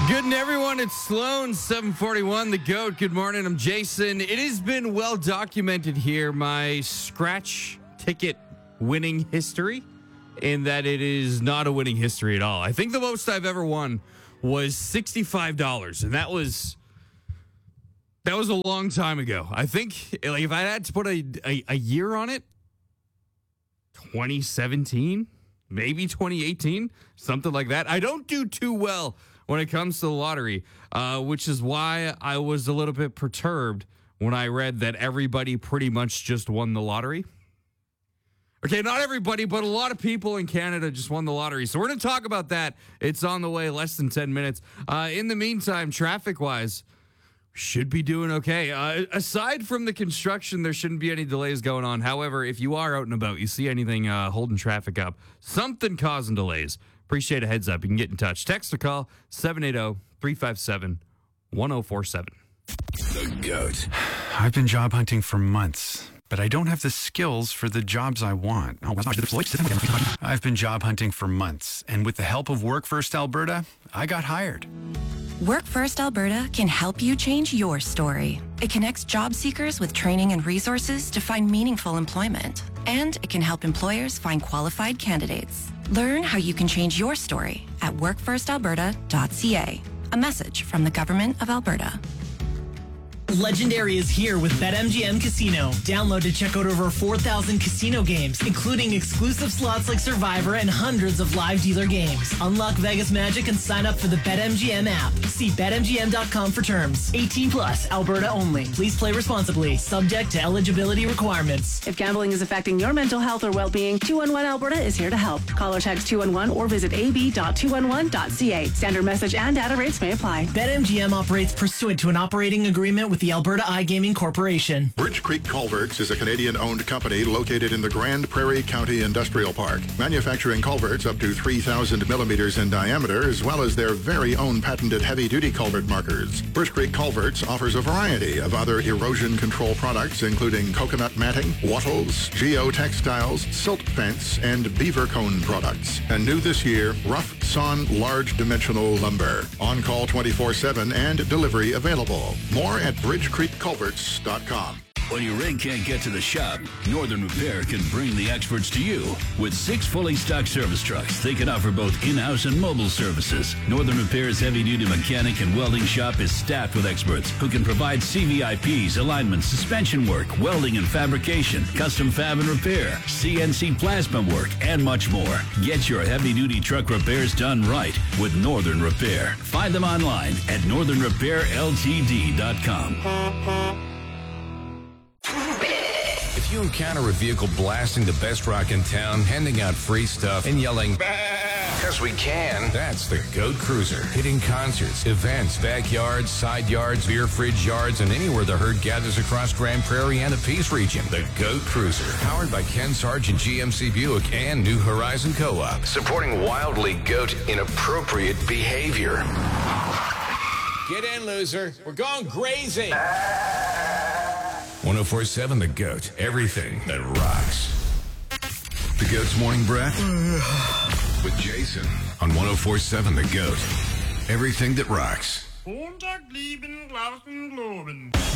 Good and everyone, it's Sloan, 741, The GOAT. Good morning, I'm Jason. It has been well documented here, my scratch ticket winning history, in that it is not a winning history at all. I think the most I've ever won was $65, and that was a long time ago. I think if I had to put a year on it, 2017, maybe 2018, something like that. I don't do too well when it comes to the lottery, which is why I was a little bit perturbed when I read that everybody pretty much just won the lottery. Okay, not everybody, but a lot of people in Canada just won the lottery. So we're going to talk about that. It's on the way, less than 10 minutes. In the meantime, traffic-wise, should be doing okay. Aside from the construction, there shouldn't be any delays going on. However, if you are out and about, you see anything holding traffic up, something causing delays, appreciate a heads up. You can get in touch. Text or call 780-357-1047. The GOAT. I've been job hunting for months, but I don't have the skills for the jobs I want. I've been job hunting for months, and with the help of Work First Alberta, I got hired. Work First Alberta can help you change your story. It connects job seekers with training and resources to find meaningful employment. And it can help employers find qualified candidates. Learn how you can change your story at workfirstalberta.ca. A message from the Government of Alberta. Legendary is here with BetMGM Casino. Download to check out over 4,000 casino games, including exclusive slots like Survivor and hundreds of live dealer games. Unlock Vegas magic and sign up for the BetMGM app. See BetMGM.com for terms. 18 plus, Alberta only. Please play responsibly. Subject to eligibility requirements. If gambling is affecting your mental health or well-being, 211 Alberta is here to help. Call or text 211 or visit ab.211.ca. Standard message and data rates may apply. BetMGM operates pursuant to an operating agreement with the Alberta iGaming Corporation. Bridge Creek Culverts is a Canadian-owned company located in the Grand Prairie County Industrial Park, manufacturing culverts up to 3,000 millimeters in diameter, as well as their very own patented heavy-duty culvert markers. Bridge Creek Culverts offers a variety of other erosion control products, including coconut matting, wattles, geotextiles, silt fence, and beaver cone products. And new this year, rough sawn large dimensional lumber. On-call 24/7 and delivery available. More at bridgecreekculverts.com. When your rig can't get to the shop, Northern Repair can bring the experts to you. With 6 fully stocked service trucks, they can offer both in-house and mobile services. Northern Repair's heavy-duty mechanic and welding shop is staffed with experts who can provide CVIPs, alignment, suspension work, welding and fabrication, custom fab and repair, CNC plasma work, and much more. Get your heavy-duty truck repairs done right with Northern Repair. Find them online at northernrepairltd.com. If you encounter a vehicle blasting the best rock in town, handing out free stuff, and yelling, "Because we can," that's the GOAT Cruiser. Hitting concerts, events, backyards, side yards, beer fridge yards, and anywhere the herd gathers across Grand Prairie and the Peace region. The GOAT Cruiser. Powered by Ken Sargent GMC Buick and New Horizon Co-op. Supporting wildly GOAT inappropriate behavior. Get in, loser. We're going crazy. 104.7 The GOAT. Everything that rocks. The GOAT's Morning Breath with Jason on 104.7 The GOAT. Everything that rocks.